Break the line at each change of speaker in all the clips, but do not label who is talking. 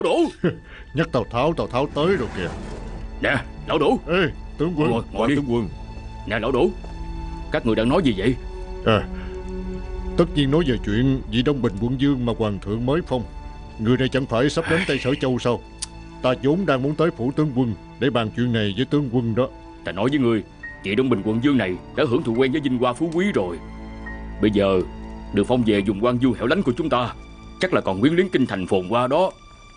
Đủ.
Nhắc Tào Tháo tới rồi kìa.
Nè lão Đủ.
Ê tướng quân.
Ngồi đi.
Tướng quân.
Nè lão Đủ, các người đang nói gì vậy?
Tất nhiên nói về chuyện vị Đông Bình quận vương mà hoàng thượng mới phong. Người này chẳng phải sắp đến Tây Sở Châu sao? Ta vốn đang muốn tới phủ tướng quân để bàn chuyện này với tướng quân đó.
Ta nói với ngươi, vị Đông Bình quận vương này đã hưởng thụ quen với vinh hoa phú quý rồi. Bây giờ được phong về vùng quan du hẻo lánh của chúng ta, chắc là còn quyến luyến kinh thành phồn hoa đó.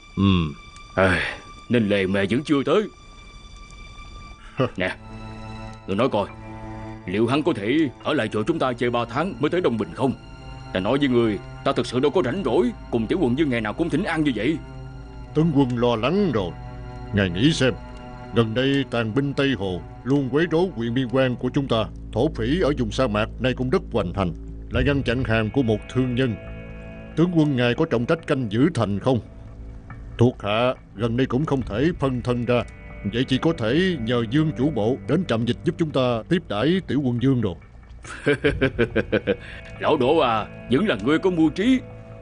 Nên lề mề vẫn chưa tới. Nè, ngươi nói coi, liệu hắn có thể ở lại chỗ chúng ta chơi 3 tháng mới tới Đông Bình không? Ta nói với người, ta thực sự đâu có rảnh rỗi cùng tiểu quận vương ngày nào cũng thỉnh an như vậy.
Tướng quân lo lắng rồi. Ngài nghĩ xem, gần đây tàn binh Tây Hồ luôn quấy rối huyện biên quan của chúng ta. Thổ phỉ ở vùng sa mạc nay cũng rất hoành hành, lại ngăn chặn hàng của một thương nhân. Tướng quân ngài có trọng trách canh giữ thành không? Thuộc hạ gần đây cũng không thể phân thân ra, vậy chỉ có thể nhờ Dương chủ bộ đến trạm dịch giúp chúng ta tiếp đãi tiểu quân vương rồi.
Lão Đỗ à, vẫn là ngươi có mưu trí.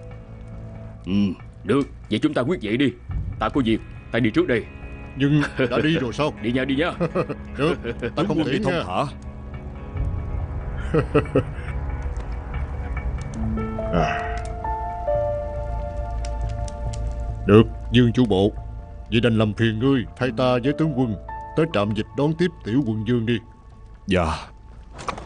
Được, vậy chúng ta quyết vậy đi. Ta có việc, ta đi trước đây.
Nhưng đã đi rồi sao?
Đi nha.
Được, ta không thể
thông
nha.
thả.
Được, Dương chủ bộ, vậy đành làm phiền ngươi thay ta với tướng quân tới trạm dịch đón tiếp tiểu quận vương đi.
Dạ.